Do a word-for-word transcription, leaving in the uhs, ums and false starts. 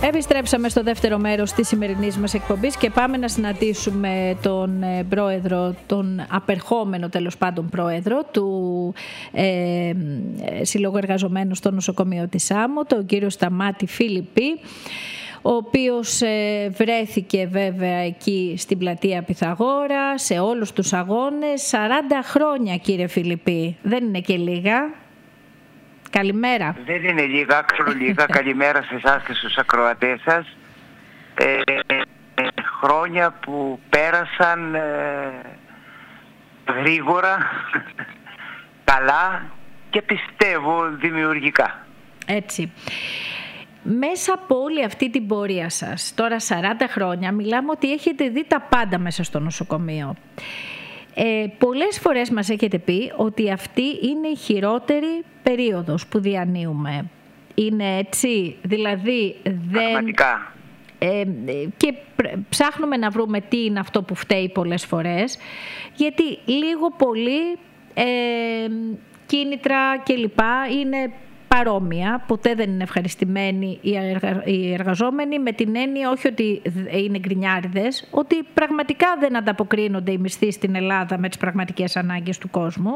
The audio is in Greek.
Επιστρέψαμε στο δεύτερο μέρος της σημερινής μας εκπομπής και πάμε να συναντήσουμε τον πρόεδρο, τον απερχόμενο τέλος πάντων πρόεδρο του ε, Συλλόγου Εργαζομένων στο νοσοκομείο της Σάμο, τον κύριο Σταμάτη Φιλιππή, ο οποίος ε, βρέθηκε βέβαια εκεί στην πλατεία Πυθαγόρα σε όλους τους αγώνες. Σαράντα χρόνια, κύριε Φιλιππή, δεν είναι και λίγα. Καλημέρα. Δεν είναι λίγα, άκρο λίγα. Καλημέρα σε εσάς και στους ακροατές σας. Ε, ε, χρόνια που πέρασαν ε, γρήγορα, καλά και πιστεύω δημιουργικά. Έτσι. Μέσα από όλη αυτή την πορεία σας, τώρα σαράντα χρόνια, μιλάμε ότι έχετε δει τα πάντα μέσα στο νοσοκομείο. Ε, πολλές φορές μας έχετε πει ότι αυτή είναι η χειρότερη περίοδος που διανύουμε. Είναι έτσι, δηλαδή δεν... Πραγματικά. Ε, και ψάχνουμε να βρούμε τι είναι αυτό που φταίει πολλές φορές, γιατί λίγο πολύ ε, κίνητρα και λοιπά είναι παρόμοια, ποτέ δεν είναι ευχαριστημένοι οι εργαζόμενοι, με την έννοια όχι ότι είναι γκρινιάριδες, ότι πραγματικά δεν ανταποκρίνονται οι μισθοί στην Ελλάδα με τις πραγματικές ανάγκες του κόσμου.